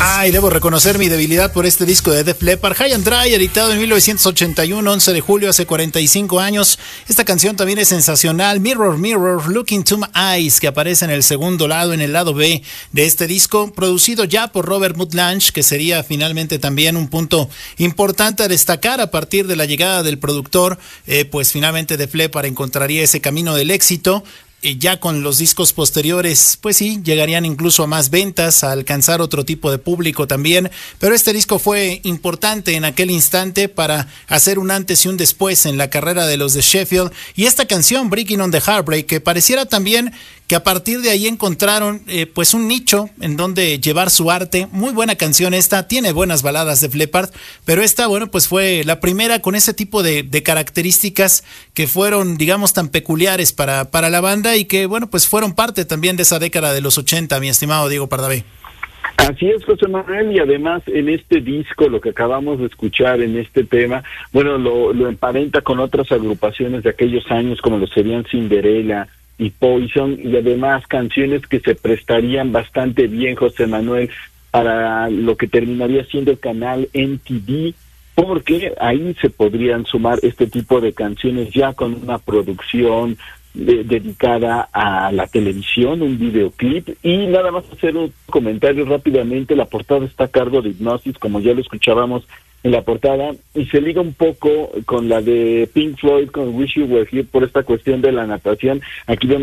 Ay, debo reconocer mi debilidad por este disco de Def Leppard, High and Dry, editado en 1981, 11 de julio, hace 45 años. Esta canción también es sensacional, Mirror, Mirror, Look Into My Eyes, que aparece en el segundo lado, en el lado B de este disco, producido ya por Robert Mutt Lange, que sería finalmente también un punto importante a destacar a partir de la llegada del productor, pues finalmente Def Leppard encontraría ese camino del éxito. Ya con los discos posteriores, pues sí, llegarían incluso a más ventas, a alcanzar otro tipo de público también, pero este disco fue importante en aquel instante para hacer un antes y un después en la carrera de los de Sheffield, y esta canción, Breaking on the Heartbreak, que pareciera también que a partir de ahí encontraron pues un nicho en donde llevar su arte. Muy buena canción esta, tiene buenas baladas de Def Leppard, pero esta, bueno, pues fue la primera con ese tipo de características que fueron, digamos, tan peculiares para la banda y que, bueno, pues fueron parte también de esa década de los 80, mi estimado Diego Pardavé. Así es, José Manuel, y además en este disco, lo que acabamos de escuchar en este tema, bueno, lo emparenta con otras agrupaciones de aquellos años, como lo serían Cinderella y Poison, y además canciones que se prestarían bastante bien, José Manuel, para lo que terminaría siendo el canal MTV, porque ahí se podrían sumar este tipo de canciones ya con una producción dedicada a la televisión, un videoclip. Y nada más hacer un comentario rápidamente, la portada está a cargo de Hipnosis, como ya lo escuchábamos en la portada, y se liga un poco con la de Pink Floyd, con Wish You Were Here, por esta cuestión de la natación. Aquí vemos